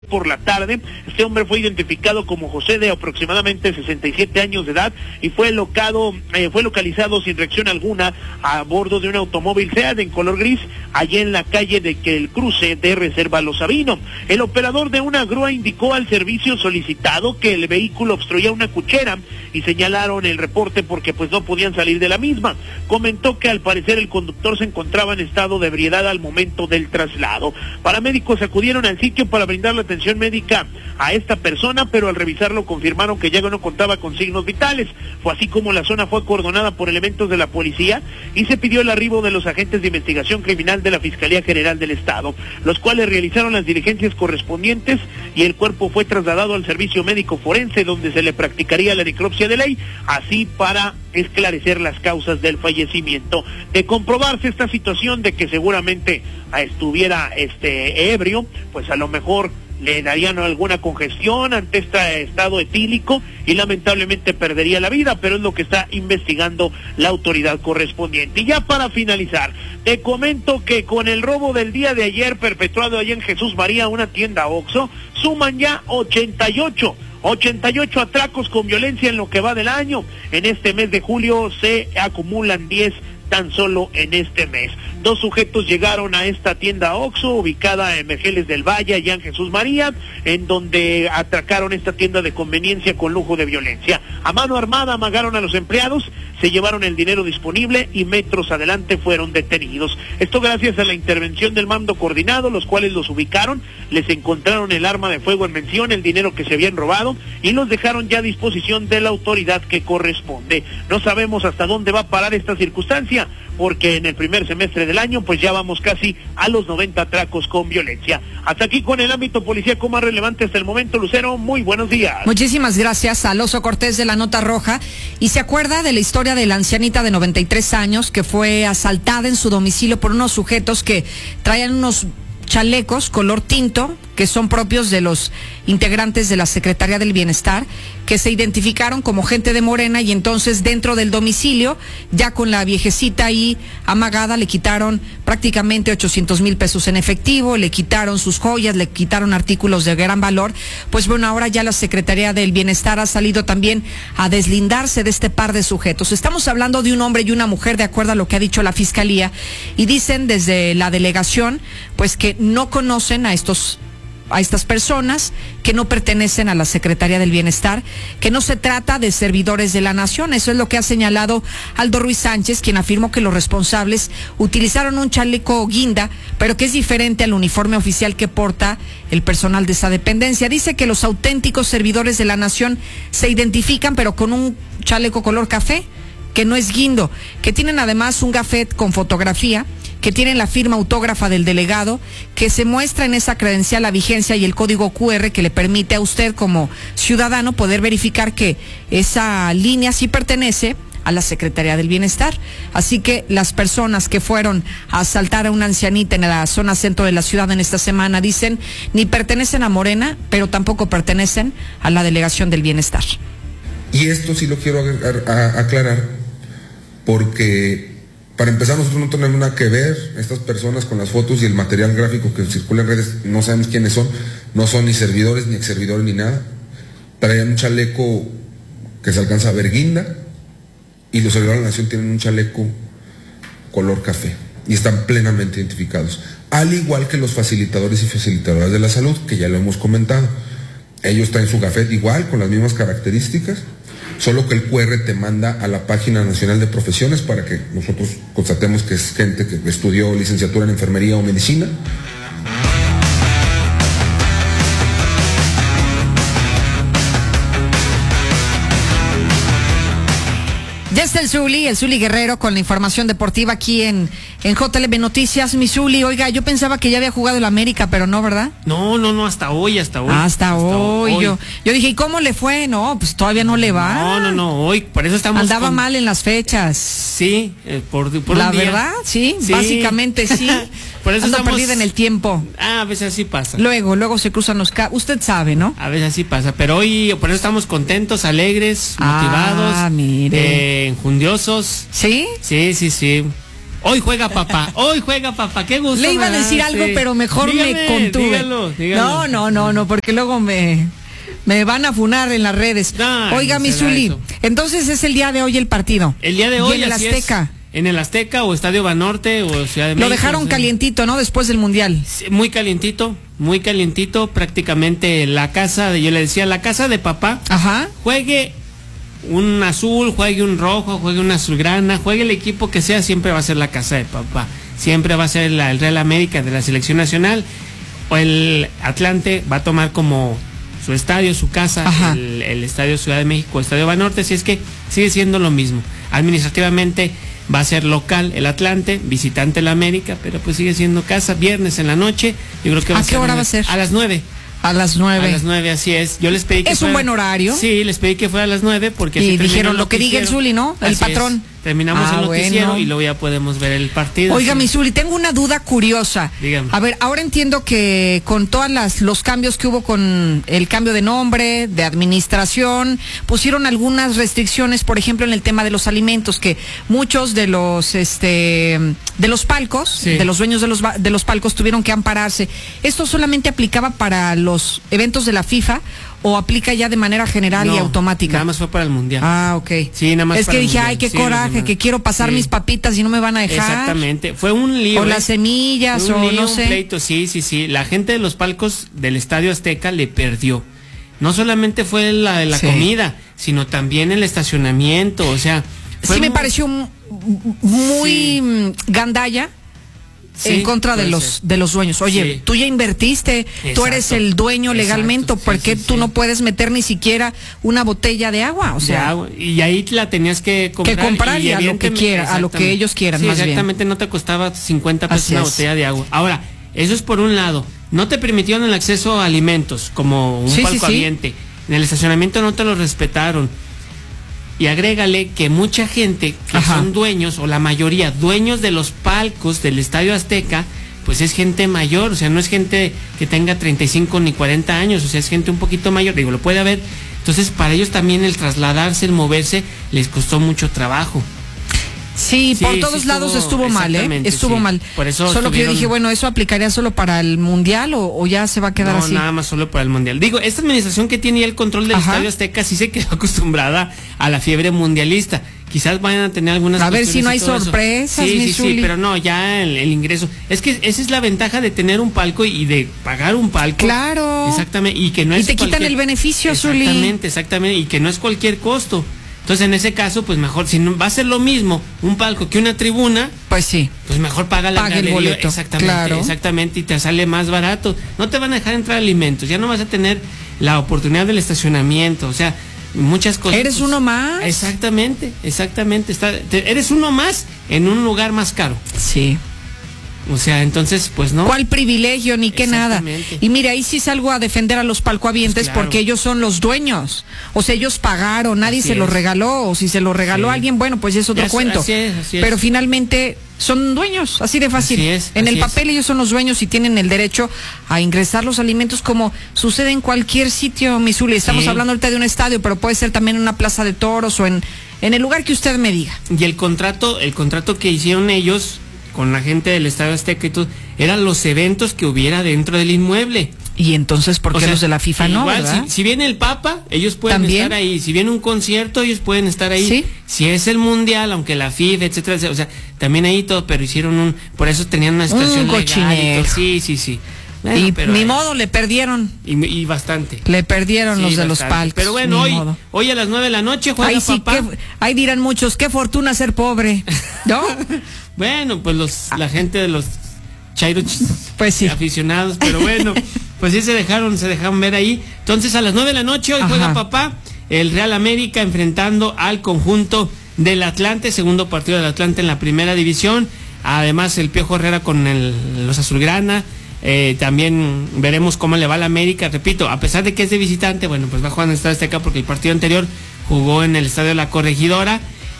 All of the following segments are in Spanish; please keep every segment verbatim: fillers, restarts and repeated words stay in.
por la tarde. Este hombre fue identificado como José, de aproximadamente sesenta y siete años de edad, y fue locado, eh, fue localizado sin reacción alguna a bordo de un automóvil SEAT en color gris, allí en la calle de que el cruce de Reserva Lo Sabino. El operador de una grúa indicó al servicio solicitado que el vehículo obstruía una cuchera y señalaron el reporte porque pues no podían salir de la misma. Comentó que al parecer el conductor se encontraba en estado de ebriedad al momento del traslado. Paramédicos acudieron al sitio para brindar la atención médica a esta persona, pero al revisarlo confirmaron que ya no contaba con signos vitales. Fue así como la zona fue acordonada por elementos de la policía y se pidió el arribo de los agentes de investigación criminal de la Fiscalía General del Estado, los cuales realizaron las diligencias correspondientes y el cuerpo fue trasladado al servicio médico forense, donde se le practicaría la necropsia de ley, así para esclarecer las causas del fallecimiento. De comprobarse esta situación de que seguramente estuviera este ebrio, pues a lo mejor le darían alguna congestión ante este estado etílico y lamentablemente perdería la vida, pero es lo que está investigando la autoridad correspondiente. Y ya para finalizar, te comento que con el robo del día de ayer perpetrado allá en Jesús María, una tienda Oxxo, suman ya ochenta y ocho atracos con violencia en lo que va del año. En este mes de julio se acumulan diez tan solo en este mes. Dos sujetos llegaron a esta tienda Oxxo, ubicada en Vergeles del Valle, allá en Jesús María, en donde atracaron esta tienda de conveniencia con lujo de violencia. A mano armada amagaron a los empleados, se llevaron el dinero disponible y metros adelante fueron detenidos. Esto gracias a la intervención del mando coordinado, los cuales los ubicaron, les encontraron el arma de fuego en mención, el dinero que se habían robado y los dejaron ya a disposición de la autoridad que corresponde. No sabemos hasta dónde va a parar esta circunstancia, porque en el primer semestre del año pues ya vamos casi a los noventa atracos con violencia. Hasta aquí con el ámbito policíaco más relevante hasta el momento. Lucero, muy buenos días. Muchísimas gracias a Alonso Cortés de la Nota Roja. ¿Y se acuerda de la historia de la ancianita de noventa y tres años que fue asaltada en su domicilio por unos sujetos que traían unos chalecos color tinto que son propios de los integrantes de la Secretaría del Bienestar, que se identificaron como gente de Morena, y entonces dentro del domicilio, ya con la viejecita ahí amagada, le quitaron prácticamente ochocientos mil pesos en efectivo, le quitaron sus joyas, le quitaron artículos de gran valor? Pues bueno, ahora ya la Secretaría del Bienestar ha salido también a deslindarse de este par de sujetos. Estamos hablando de un hombre y una mujer, de acuerdo a lo que ha dicho la Fiscalía, y dicen desde la delegación pues que no conocen a estos a estas personas, que no pertenecen a la Secretaría del Bienestar, que no se trata de servidores de la nación. Eso es lo que ha señalado Aldo Ruiz Sánchez, quien afirmó que los responsables utilizaron un chaleco guinda, pero que es diferente al uniforme oficial que porta el personal de esa dependencia. Dice que los auténticos servidores de la nación se identifican, pero con un chaleco color café, que no es guindo, que tienen además un gafet con fotografía, que tienen la firma autógrafa del delegado, que se muestra en esa credencial la vigencia y el código cu erre que le permite a usted como ciudadano poder verificar que esa línea sí pertenece a la Secretaría del Bienestar. Así que las personas que fueron a asaltar a una ancianita en la zona centro de la ciudad en esta semana, dicen, ni pertenecen a Morena, pero tampoco pertenecen a la Delegación del Bienestar. Y esto sí lo quiero aclarar, porque para empezar, nosotros no tenemos nada que ver. Estas personas con las fotos y el material gráfico que circula en redes, no sabemos quiénes son, no son ni servidores, ni exservidores, ni nada. Traían un chaleco que se alcanza a ver guinda, y los servidores de la nación tienen un chaleco color café, y están plenamente identificados. Al igual que los facilitadores y facilitadoras de la salud, que ya lo hemos comentado. Ellos traen su gafet igual, con las mismas características, solo que el cu erre te manda a la página nacional de profesiones para que nosotros constatemos que es gente que estudió licenciatura en enfermería o medicina. Ya está el Zuli, el Zuli Guerrero, con la información deportiva aquí en, en J L B Noticias. Mi Zuli, oiga, yo pensaba que ya había jugado el América, pero no, ¿verdad? No, no, no, hasta hoy, hasta hoy. Hasta, hasta hoy. hoy. Yo, yo dije, ¿y cómo le fue? No, pues todavía no le va. No, no, no, hoy, por eso estamos... Andaba con... mal en las fechas. Sí, eh, por, por La un día. verdad, sí, sí, básicamente sí. Por eso Ando estamos... perdida en el tiempo. Ah, a veces así pasa. Luego, luego se cruzan los ca... Usted sabe, ¿no? A veces así pasa, pero hoy por eso estamos contentos, alegres, motivados, ah, mire. Eh, enjundiosos. ¿Sí? Sí, sí, sí. Hoy juega papá, hoy juega papá, qué gusto. Le iba a me da, decir algo, sí. pero mejor Dígame, me contuve. dígalo, dígalo. No, no, no, no, porque luego me, me van a funar en las redes. No, Oiga, no mi será Zuli, eso. entonces es el día de hoy el partido. El día de Y hoy en el así Azteca. es. En el Azteca o Estadio Banorte o Ciudad de Lo México. dejaron o sea, calientito, ¿no? Después del Mundial. sí, muy calientito, muy calientito, prácticamente la casa de, yo le decía, la casa de papá, Ajá. juegue un azul, juegue un rojo, juegue una azulgrana, juegue el equipo que sea, siempre va a ser la casa de papá. Siempre va a ser la, el Real América de la selección nacional, o el Atlante va a tomar como su estadio, su casa, el, el Estadio Ciudad de México, Estadio Banorte, si es que sigue siendo lo mismo. Administrativamente va a ser local el Atlante, visitante el América, pero pues sigue siendo casa, viernes en la noche, yo creo que va ¿A a qué ser hora a va a ser? A las nueve. A las nueve. A las nueve, así es. Yo les pedí que ¿Es fuera, un buen horario? Sí, les pedí que fuera a las nueve porque Y así termina dijeron el lo que diga el noticiero. Zuli, ¿no? El Así patrón. es. Terminamos Ah, el noticiero bueno. y luego ya podemos ver el partido. Oiga, sí. mi Zuli, tengo una duda curiosa. Dígame. A ver, ahora entiendo que con todas las los cambios que hubo con el cambio de nombre, de administración, pusieron algunas restricciones, por ejemplo, en el tema de los alimentos, que muchos de los este de los palcos, Sí. de los dueños de los ba- de los palcos tuvieron que ampararse. ¿Esto solamente aplicaba para los eventos de la FIFA o aplica ya de manera general y No, automática? Nada más fue para el Mundial. Ah, ok. Sí, nada más Es para que el dije, Mundial. ay, qué Sí, los coraje, demás. que quiero pasar Sí. mis papitas y no me van a dejar. Exactamente. Fue un lío. O ¿eh? las semillas, Fue un o lío, no un sé. pleito, sí, sí, sí. La gente de los palcos del Estadio Azteca le perdió. No solamente fue la, la Sí. comida, sino también el estacionamiento, o sea... fue Sí me mu- pareció m- muy Sí. mm, gandalla Sí, en contra de puede los ser. de los dueños. Oye, Sí. tú ya invertiste, tú Exacto. eres el dueño legalmente, Exacto, ¿por sí, qué sí, tú sí. no puedes meter ni siquiera una botella de agua? O de sea, agua. Y ahí la tenías que comprar. Que comprar y a lo que evidentemente- quiera, a lo que exactamente. ellos quieran, Sí, más bien. exactamente, no te costaba cincuenta pesos Así una es. botella de agua. Ahora, eso es por un lado. No te permitieron el acceso a alimentos, como un Sí, sí, palco sí. ambiente. En el estacionamiento no te lo respetaron. Y agrégale que mucha gente que Ajá. son dueños, o la mayoría, dueños de los palcos del Estadio Azteca, pues es gente mayor, o sea, no es gente que tenga treinta y cinco ni cuarenta años, o sea, es gente un poquito mayor, digo, lo puede haber. Entonces, para ellos también el trasladarse, el moverse, les costó mucho trabajo. sí, Sí, por sí todos estuvo- lados estuvo mal, ¿eh? exactamente, Estuvo sí. mal. Por eso Solo que yo estuvieron- dije, bueno, ¿eso aplicaría solo para el Mundial o, o ya se va a quedar No, así? nada más solo para el Mundial. Digo, esta administración que tiene ya el control del Ajá. Estadio Azteca sí se quedó acostumbrada a la fiebre mundialista. Quizás vayan a tener algunas A ver si cuestiones no y hay todo eso. sorpresas, Sí, mi sí, sí, Zuli. pero no, ya el, el ingreso. Es que esa es la ventaja de tener un palco y de pagar un palco. Claro. Exactamente. Y que no Y es te quitan cualquier- el beneficio, Zuli. Exactamente, exactamente. Y que no es cualquier costo. Entonces, en ese caso, pues mejor, si no, va a ser lo mismo un palco que una tribuna, Pues sí. pues mejor paga la Paga el galería. boleto, Exactamente, claro. exactamente, y te sale más barato. No te van a dejar entrar alimentos, ya no vas a tener la oportunidad del estacionamiento, o sea, muchas cosas. ¿Eres pues, uno más? Exactamente, exactamente. Está, te- eres uno más en un lugar más caro. Sí. O sea, entonces, pues no. ¿Cuál privilegio ni qué nada? Exactamente. Y mire, ahí sí salgo a defender a los palcoavientes Pues claro. porque ellos son los dueños. O sea, ellos pagaron, nadie Así se los es. regaló. O si se lo regaló Sí. a alguien, bueno, pues ya es otro Ya es- cuento. así es, así es. Pero finalmente son dueños, así de fácil. Así es, en el así es. papel ellos son los dueños y tienen el derecho a ingresar los alimentos como sucede en cualquier sitio, Misuli. Estamos Sí. hablando ahorita de un estadio, pero puede ser también en una plaza de toros o en, en el lugar que usted me diga. Y el contrato, el contrato que hicieron ellos con la gente del Estadio Azteca y todo, eran los eventos que hubiera dentro del inmueble. Y entonces, ¿por O qué sea, los de la FIFA no, igual, verdad? si, si viene el Papa, ellos pueden ¿También? estar ahí. Si viene un concierto, ellos pueden estar ahí. Sí. Si es el Mundial, aunque la FIFA, etcétera, etcétera, o sea, también ahí todo, pero hicieron un... Por eso tenían una situación legal y cochinero. todo. Sí, sí, sí. Bueno, y pero, ni eh, modo, le perdieron. Y, y bastante. Le perdieron Sí, los de los bastante. palcos. Pero bueno, ni hoy, modo. hoy a las nueve de la noche juega Ahí sí, Papá. que, ahí dirán muchos, qué fortuna ser pobre. ¿No? Bueno, pues los, la gente de los chairos Pues sí. aficionados, pero bueno, pues sí se dejaron, se dejaron ver ahí. Entonces a las nueve de la noche hoy Ajá. juega Papá, el Real América enfrentando al conjunto del Atlante, segundo partido del Atlante en la primera división. Además el Piojo Herrera con el, los azulgrana. Eh, también veremos cómo le va al América. Repito, a pesar de que es de visitante, bueno, pues va a jugar en el Estadio Azteca porque el partido anterior jugó en el Estadio de la Corregidora.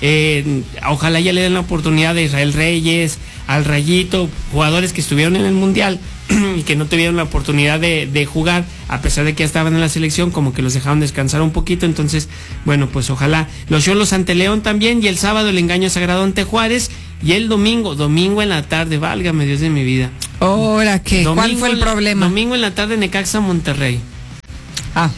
Eh, ojalá ya le den la oportunidad de Israel Reyes, al Rayito, jugadores que estuvieron en el Mundial y que no tuvieron la oportunidad de, de jugar, a pesar de que ya estaban en la selección, como que los dejaron descansar un poquito. Entonces, bueno, pues ojalá. Los Xolos ante León también, y el sábado el engaño sagrado ante Juárez, y el domingo, domingo en la tarde, válgame Dios de mi vida. Ahora, ¿qué? Domingo ¿Cuál fue el en la- problema? Domingo en la tarde, Necaxa Monterrey. Ah,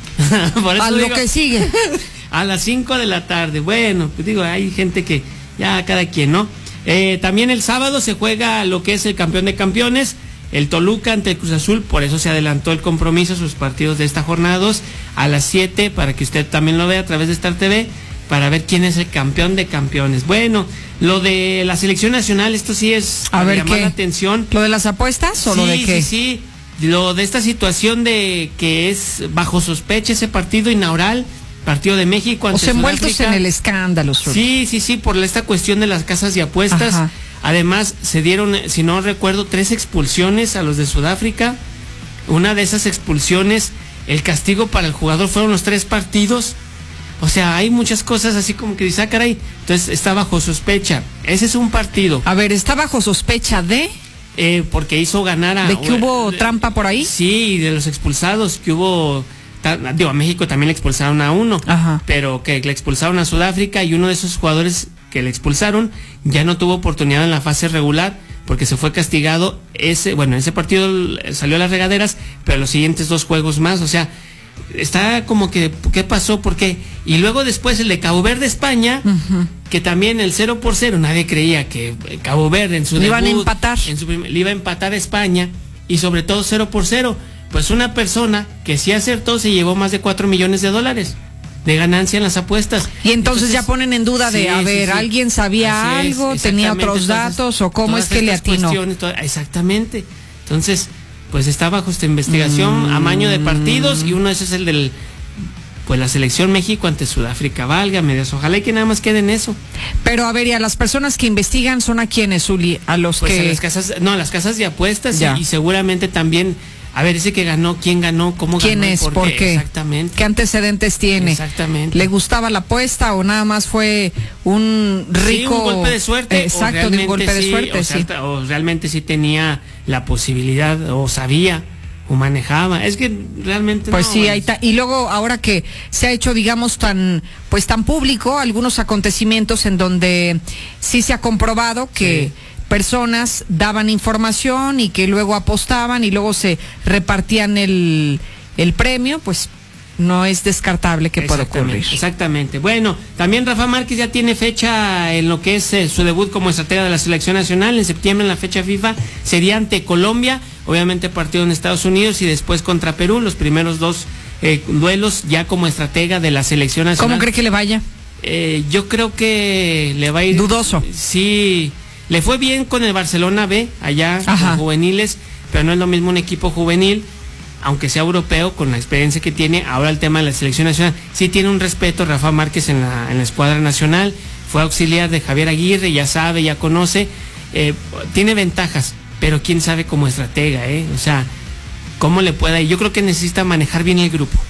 Por eso a lo digo, que sigue. a las cinco de la tarde. Bueno, pues digo, hay gente que ya cada quien, ¿no? Eh, también el sábado se juega lo que es el campeón de campeones, el Toluca ante el Cruz Azul. Por eso se adelantó el compromiso, sus partidos de esta jornada dos, a las siete, para que usted también lo vea a través de Star T V, para ver quién es el campeón de campeones. Bueno, lo de la selección nacional, esto sí es A para ver, llamar ¿qué? la atención. ¿Lo de las apuestas o Sí, lo de qué? sí, sí. Lo de esta situación de que es bajo sospecha ese partido inaugural, partido de México O ante sea, envueltos Sudáfrica. en el escándalo. Sur. Sí, sí, sí, por esta cuestión de las casas de apuestas. Ajá. Además, se dieron, si no recuerdo, tres expulsiones a los de Sudáfrica. Una de esas expulsiones, el castigo para el jugador fueron los tres partidos. O sea, hay muchas cosas así como que dice, ah, caray, entonces está bajo sospecha. Ese es un partido. A ver, ¿está bajo sospecha de? Eh, porque hizo ganar a... ¿De que hubo trampa por ahí? Sí, de los expulsados, que hubo... ta- Digo, a México también le expulsaron a uno, Ajá. pero que le expulsaron a Sudáfrica, y uno de esos jugadores que le expulsaron ya no tuvo oportunidad en la fase regular porque se fue castigado. Ese, bueno, ese partido salió a las regaderas, pero los siguientes dos juegos más, o sea, está como que, ¿qué pasó? ¿Por qué? Y luego después el de Cabo Verde, España, Ujú. que también el cero por cero, nadie creía que Cabo Verde en su Le debut, iban a empatar. en su prim- le iba a empatar a España, y sobre todo cero por cero. Pues una persona que sí acertó se llevó más de cuatro millones de dólares de ganancia en las apuestas. Y entonces, ya ponen en duda de, sí, a sí, ver, sí. ¿alguien sabía Así es, algo? ¿Tenía exactamente. otros Entonces, datos? ¿O cómo todas es que le estas atinó? cuestiones, to- Exactamente. Entonces, pues está bajo esta investigación, Mm. amaño de partidos, y uno de esos es el del, pues la selección México ante Sudáfrica. Válgame Dios, ojalá y que nada más quede en eso. Pero a ver, y a las personas que investigan, ¿son a quiénes, Uli? A los Pues que... en las casas, no, las casas de apuestas, Ya. y, y seguramente también, a ver, ese que ganó, ¿quién ganó? ¿Cómo ¿Quién ganó? y es? ¿Por qué? Exactamente. ¿Qué antecedentes tiene? Exactamente. ¿Le gustaba la apuesta o nada más fue un rico... Sí, un golpe de suerte. Exacto, o de un golpe de sí, suerte, o, sí. sea, o realmente sí tenía la posibilidad, o sabía, o manejaba. Es que realmente Pues no, sí, es- ahí está. Y luego, ahora que se ha hecho, digamos, tan, pues tan público, algunos acontecimientos en donde sí se ha comprobado que Sí. personas daban información y que luego apostaban y luego se repartían el, el premio, pues no es descartable que pueda Exactamente, ocurrir. Exactamente. Bueno, también Rafa Márquez ya tiene fecha en lo que es eh, su debut como estratega de la selección nacional. En septiembre, en la fecha FIFA, sería ante Colombia, obviamente partido en Estados Unidos, y después contra Perú, los primeros dos eh, duelos ya como estratega de la selección nacional. ¿Cómo cree que le vaya? Eh, yo creo que le va a ir... Dudoso. Sí, le fue bien con el Barcelona B, allá, Ajá. con juveniles, pero no es lo mismo un equipo juvenil, aunque sea europeo, con la experiencia que tiene. Ahora el tema de la selección nacional, sí tiene un respeto Rafa Márquez en la, en la escuadra nacional, fue auxiliar de Javier Aguirre, ya sabe, ya conoce, eh, tiene ventajas, pero quién sabe como estratega, ¿eh? O sea, cómo le pueda, y yo creo que necesita manejar bien el grupo.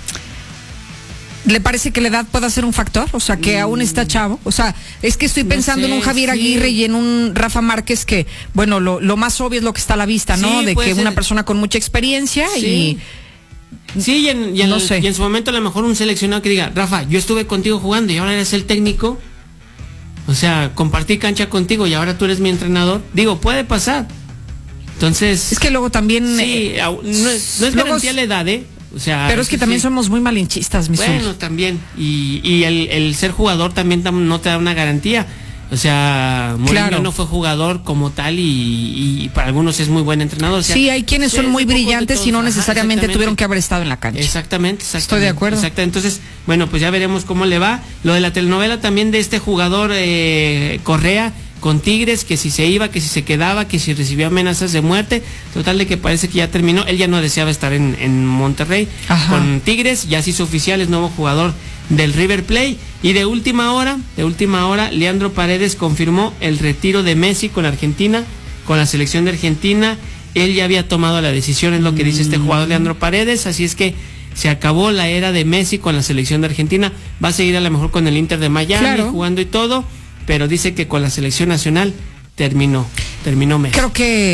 ¿Le parece que la edad pueda ser un factor? O sea, que Mm. aún está chavo. O sea, es que estoy No pensando sé, en un Javier sí. Aguirre y en un Rafa Márquez que, bueno, lo, lo más obvio es lo que está a la vista, ¿no? Sí, De puede que ser. una persona con mucha experiencia Sí. Sí, y en, y en No el- sé. y en su momento a lo mejor un seleccionado que diga, Rafa, yo estuve contigo jugando y ahora eres el técnico. O sea, compartí cancha contigo y ahora tú eres mi entrenador. Digo, puede pasar. Entonces... y es que luego también... sí, eh, au- no es, no es luego- garantía la edad, ¿eh? O sea, pero es que eso también sí. somos muy malinchistas, mis Bueno, también. Y, y el, el ser jugador también tam- no te da una garantía. O sea, Mourinho Claro. no fue jugador como tal, y, y para algunos es muy buen entrenador. O sea, Sí, hay quienes son es muy un poco de brillantes y todo. no Ajá, necesariamente exactamente. tuvieron que haber estado en la cancha. Exactamente, exactamente. Estoy de acuerdo. Exacto. Entonces, bueno, pues ya veremos cómo le va. Lo de la telenovela también de este jugador eh, Correa con Tigres, que si se iba, que si se quedaba, que si recibía amenazas de muerte. Total de que parece que ya terminó. Él ya no deseaba estar en, en Monterrey. Ajá. Con Tigres, ya se hizo oficial, es nuevo jugador del River Plate. Y de última hora, de última hora, Leandro Paredes confirmó el retiro de Messi con Argentina, con la selección de Argentina. Él ya había tomado la decisión, es lo que dice este jugador Leandro Paredes, así es que se acabó la era de Messi con la selección de Argentina. Va a seguir a lo mejor con el Inter de Miami, Claro. jugando y todo, pero dice que con la selección nacional terminó, terminó Messi. Creo que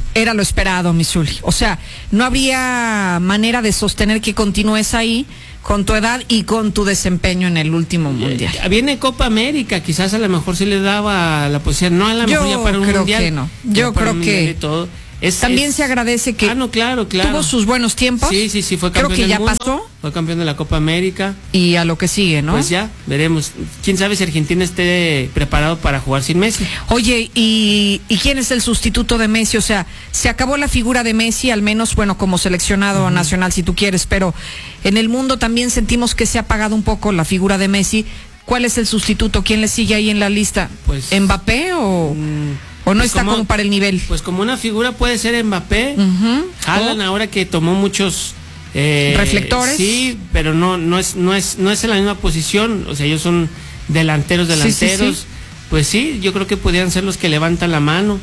era lo esperado, Misuli. O sea, no habría manera de sostener que continúes ahí con tu edad y con tu desempeño en el último mundial. Viene Copa América, quizás a lo mejor sí le daba la posibilidad, no a lo mejor ya para un creo mundial. Que no. Yo creo que todo. Es, También es... se agradece que ah, no, claro, claro. tuvo sus buenos tiempos. Sí, sí, sí, fue campeón Creo que del ya mundo, pasó. Fue campeón de la Copa América. Y a lo que sigue, ¿no? Pues ya, veremos. Quién sabe si Argentina esté preparado para jugar sin Messi. Oye, ¿y, ¿y quién es el sustituto de Messi? O sea, se acabó la figura de Messi, al menos, bueno, como seleccionado uh-huh. nacional, si tú quieres, pero en el mundo también sentimos que se ha apagado un poco la figura de Messi. ¿Cuál es el sustituto? ¿Quién le sigue ahí en la lista? Pues, ¿Mbappé o...? Mm. ¿O no pues está como, como para el nivel? Pues como una figura puede ser Mbappé. Uh-huh. Haaland, oh. ahora que tomó muchos eh, reflectores. Sí, pero no no es no es no es en la misma posición. O sea, ellos son delanteros delanteros. Sí, sí, sí. Pues sí, yo creo que podrían ser los que levantan la mano.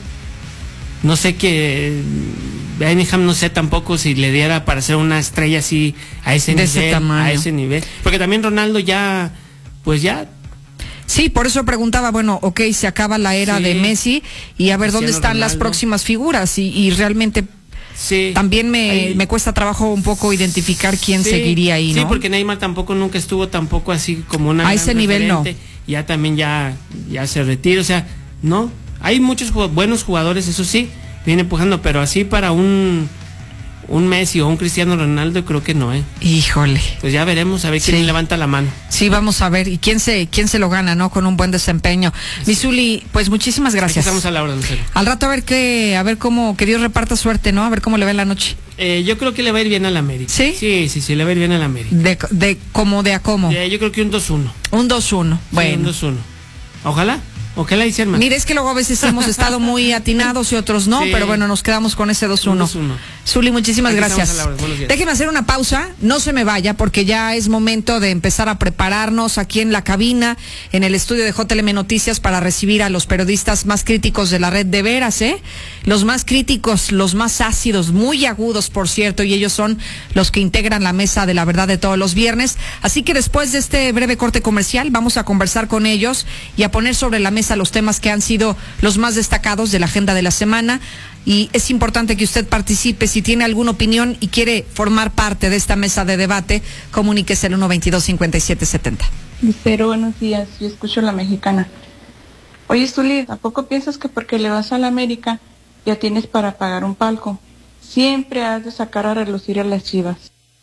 No sé que Bellingham, no sé tampoco si le diera para ser una estrella así a ese de nivel, ese tamaño. a ese nivel. Porque también Ronaldo ya, pues ya. Sí, por eso preguntaba, bueno, ok, se acaba la era sí. de Messi y a ver Cristiano dónde están Ronaldo. Las próximas figuras y, y realmente sí. también me, me cuesta trabajo un poco identificar quién sí. seguiría ahí, ¿no? Sí, porque Neymar tampoco nunca estuvo tampoco así como una a ese nivel no. Ya también ya, ya se retira, o sea, no, hay muchos buenos jugadores, eso sí, viene empujando, pero así para un... un Messi o un Cristiano Ronaldo creo que no, ¿eh? Híjole. Pues ya veremos a ver quién sí. levanta la mano. Sí, vamos a ver y quién se quién se lo gana, ¿no? Con un buen desempeño. Sí. Misuli, pues muchísimas gracias. Aquí estamos a la hora, Lucero. Al rato a ver qué a ver cómo que Dios reparta suerte, ¿no? A ver cómo le va en la noche. Eh, yo creo que le va a ir bien a la América. ¿Sí? Sí, sí, sí, le va a ir bien a la América. De de como de a cómo. Eh, yo creo que un dos uno. Un dos uno. Bueno. Sí, un dos uno. Ojalá. Ojalá hicieran más. Mire, es que luego a veces hemos estado muy atinados y otros no, sí. pero bueno, nos quedamos con ese dos uno. Zuli, muchísimas Aquí gracias. Déjeme hacer una pausa, no se me vaya, porque ya es momento de empezar a prepararnos aquí en la cabina, en el estudio de J L M Noticias, para recibir a los periodistas más críticos de la red, de veras, ¿eh? Los más críticos, los más ácidos, muy agudos, por cierto, y ellos son los que integran la mesa de la verdad de todos los viernes. Así que después de este breve corte comercial, vamos a conversar con ellos y a poner sobre la mesa a los temas que han sido los más destacados de la agenda de la semana. Y es importante que usted participe. Si tiene alguna opinión y quiere formar parte de esta mesa de debate, comuníquese al uno veintidós cincuenta y siete setenta. Pero buenos días, yo escucho La Mexicana. Oye, Zuli, ¿a poco piensas que porque le vas a la América ya tienes para pagar un palco? Siempre has de sacar a relucir a las Chivas.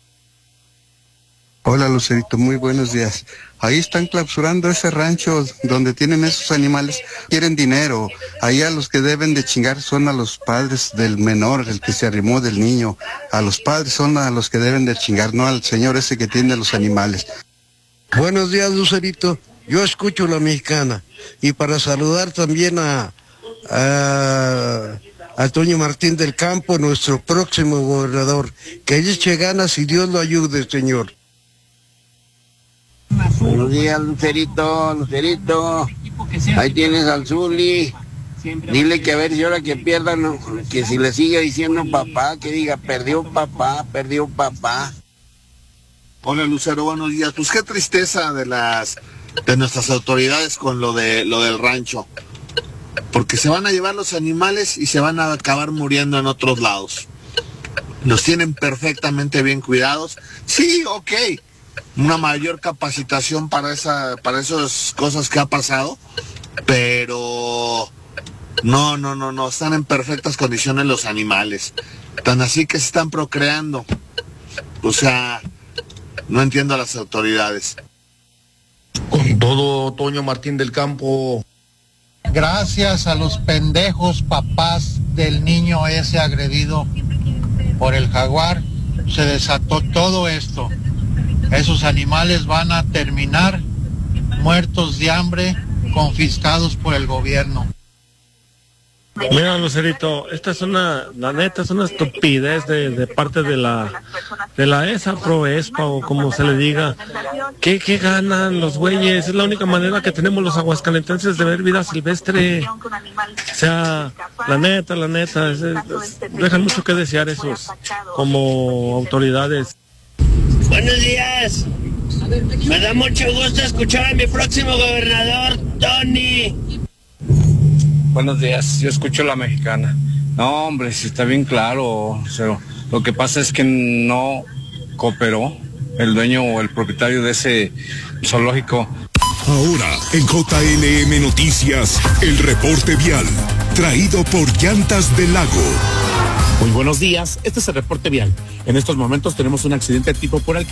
Hola, Lucerito, muy buenos días. Ahí están clausurando ese rancho donde tienen esos animales, quieren dinero. Ahí a los que deben de chingar son a los padres del menor, el que se arrimó del niño. A los padres son a los que deben de chingar, no al señor ese que tiene los animales. Buenos días, Lucerito. Yo escucho La Mexicana. Y para saludar también a, a, a Toño Martín del Campo, nuestro próximo gobernador. Que él eche ganas y Dios lo ayude, señor. Buenos días, Lucerito, Lucerito. Ahí tienes al Zuli. Dile que a ver si ahora que pierdan, no, que si le sigue diciendo papá, que diga, perdió papá, perdió papá. Hola, Lucero, buenos días. Pues qué tristeza de las de nuestras autoridades con lo de lo del rancho. Porque se van a llevar los animales y se van a acabar muriendo en otros lados. Los tienen perfectamente bien cuidados. Sí, ok. Una mayor capacitación para esa para esas cosas que ha pasado, pero no, no, no, no, están en perfectas condiciones los animales, tan así que se están procreando. O sea, no entiendo a las autoridades. Con todo, Toño Martín del Campo. Gracias a los pendejos papás del niño ese agredido por el jaguar, se desató todo esto. Esos animales van a terminar muertos de hambre, confiscados por el gobierno. Mira, Lucerito, esta es una, la neta, es una estupidez de, de parte de la de la ESA, Proespa o como se le diga. ¿Qué, qué ganan los güeyes? Es la única manera que tenemos los aguascalentenses de ver vida silvestre. O sea, la neta, la neta, es, es, es, dejan mucho que desear esos como autoridades. Buenos días. Me da mucho gusto escuchar a mi próximo gobernador, Tony. Buenos días, yo escucho La Mexicana. No, hombre, sí está bien claro. O sea, lo que pasa es que no cooperó el dueño o el propietario de ese zoológico. Ahora, en J L M Noticias, el reporte vial, traído por Llantas del Lago. Muy buenos días, este es el reporte vial. En estos momentos tenemos un accidente tipo por el